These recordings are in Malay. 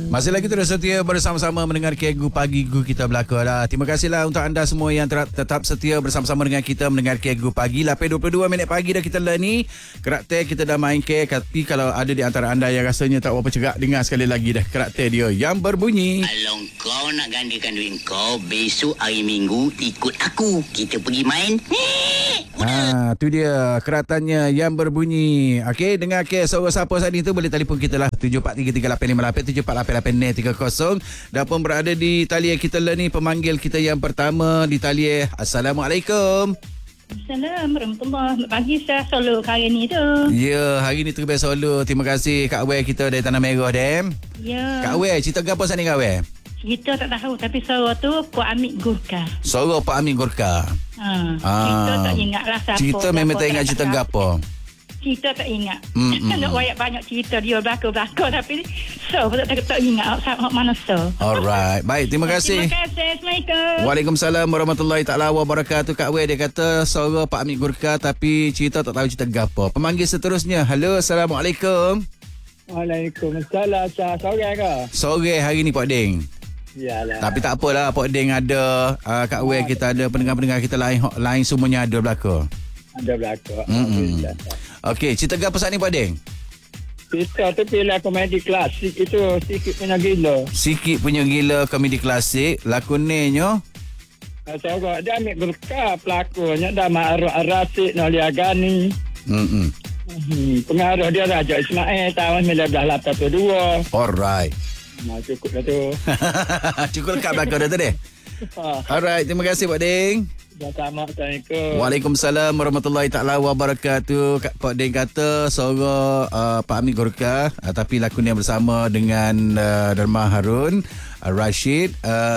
Masih lagi terus setia bersama-sama mendengar Gu Pagi Gu kita belaka lah. Terima kasihlah untuk anda semua yang tetap setia bersama-sama dengan kita mendengar Gu Pagi. 8.22 minit pagi dah kita lah ni. Karakter kita dah main tapi kalau ada di antara anda yang rasanya tak apa cerak, dengar sekali lagi dah karakter dia yang berbunyi. Kalau kau nak gandakan duit kau, besok hari Minggu ikut aku. Kita pergi main. Tu dia keratannya yang berbunyi. Okey, dengar suara siapa saat ni tu boleh telefon kita lah 74338858 7488830 dan pun berada di talian kita lah ni pemanggil kita yang pertama di talian. Assalamualaikum. Assalamualaikum warahmatullahi. Pagi saya Solo hari ni tu. Ya, hari ni terbaik Solo. Terima kasih Kak Wei kita dari Tanah Merah, Dem. Ya. Kak Wei, cerita apa saat ni Kak Wei? Kita tak tahu tapi suara tu Pak Amit Gurka. Suara Pak Amit Gurka. Kita tak ingat lah siapa. Cerita memang tak ingat cerita gapo. Kita tak ingat. Nak banyak cerita dia belakang tapi so tak ingat mana so. Alright. Baik, terima kasih. Terima kasih. Assalamualaikum. Waalaikumsalam warahmatullahi taala wabarakatuh. Kak Wei dia kata suara Pak Amit Gurka tapi cerita tak tahu cerita gapo. Pemanggil seterusnya. Halo, Assalamualaikum. Waalaikumsalam. Sore ke? Sore hari ni Pak Ding. Yalah. Tapi tak apalah, Pak Ding ada, Kak Wei kita ada, pendengar-pendengar kita lain semuanya ada belaka. Ada belakang. Okey, cerita apa saat ni Pak Ding? Kita tu pilih komedi klasik itu sikit punya gila. Sikit punya gila komedi klasik, lakonnya Saya dia ambil berkah pelakonnya dah Ma'ruf Ar-Rasyid Nolia Gani. Pengaruh dia Raja Ismail tahun 1982. Alright. Cukup dah tu. Cukup kat belakang dah tadi. Alright, terima kasih Pak Ding. Sama, Assalamualaikum. Waalaikumsalam warahmatullahi taala wabarakatuh. Pak Ding kata suara Pak Amit Gurka tapi lakonnya bersama dengan Dharma Harun Rashid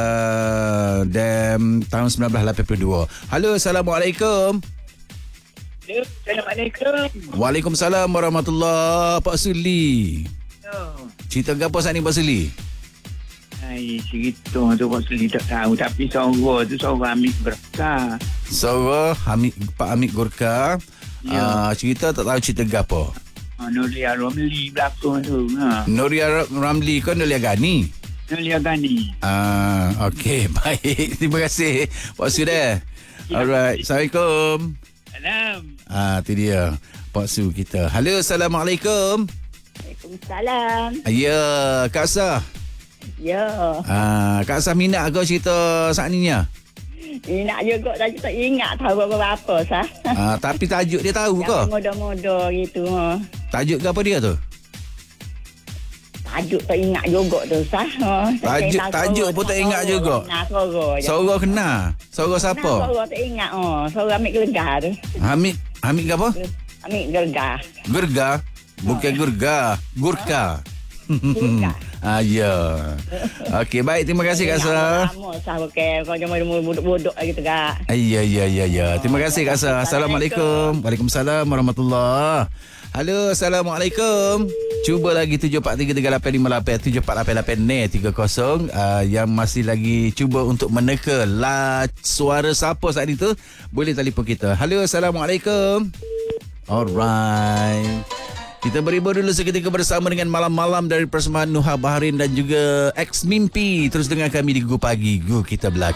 dan tahun 1982. Halo, Assalamualaikum. Assalamualaikum. Waalaikumsalam warahmatullahi. Pak Suli. Cerita apa saat ni Pak Suli? Cerita tu Pak Suli tak tahu tapi suara tu suara Amit Gurka. Suara Pak Amit Gurka. Cerita tak tahu cerita apa. Nolia Ramli belakang tu. Noria Ramli kan Nolia Gani. Nolia Gani. Okey, baik. Terima kasih Pak Suli. Alright, Assalamualaikum. Salam. Tu dia Pak Su kita. Halo, Assalamualaikum. Waalaikumsalam. Ya, Kak Sah. Ya. Kak Sah minat kau cerita saat ni nya? Ingat juga tapi tak ingat tahu apa-apa sah. Tapi tajuk dia tahu ke? Muda-muda gitu. Tajuk ke apa dia tu? Tajuk tak ingat juga tu sah. Tajuk pun tak ingat juga. Suara kena. Suara siapa? Suara tak ingat. Suara Amit Gurka tu. Hamid ke apa? Amit Gurka. Gurga. Bukan Gurga. Gurka. Ya. Okey, baik. Terima kasih Kak Sah. Kau jangan bodoh gitu Kak. Ya. Terima kasih Kak Sah. Assalamualaikum. Waalaikumsalam warahmatullahi. Halo, Assalamualaikum. Cuba lagi 74338858 7488830 yang masih lagi cuba untuk meneka suara siapa saat itu boleh telefon kita. Halo, Assalamualaikum. Alright. Kita beribu dulu seketika bersama dengan Malam-Malam dari persembahan Nuha Baharin dan juga Ex Mimpi. Terus dengan kami di Gu Pagi Gu kita belakang.